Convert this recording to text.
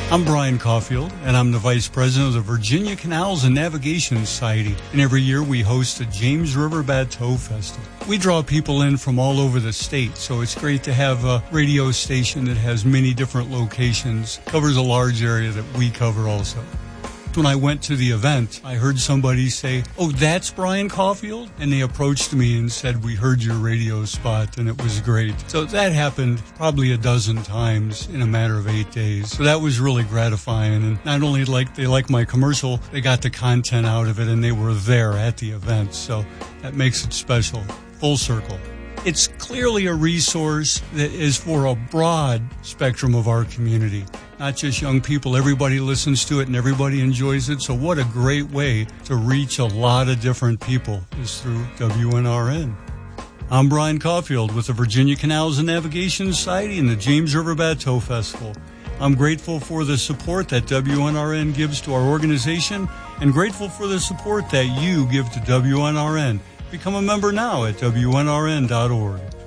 I'm Brian Caulfield, and I'm the Vice President of the Virginia Canals and Navigation Society. And every year we host the James River Bateau Festival. We draw people in from all over the state, so it's great to have a radio station that has many different locations, covers a large area that we cover also. When I went to the event, I heard somebody say, "Oh, that's Brian Caulfield?" And they approached me and said, "We heard your radio spot," and it was great. So that happened probably a dozen times in a matter of 8 days. So that was really gratifying. And not only they like my commercial, they got the content out of it, and they were there at the event. So that makes it special. Full circle. It's clearly a resource that is for a broad spectrum of our community. Not just young people, everybody listens to it and everybody enjoys it. So what a great way to reach a lot of different people is through WNRN. I'm Brian Caulfield with the Virginia Canals and Navigation Society and the James River Bateau Festival. I'm grateful for the support that WNRN gives to our organization and grateful for the support that you give to WNRN. Become a member now at WNRN.org.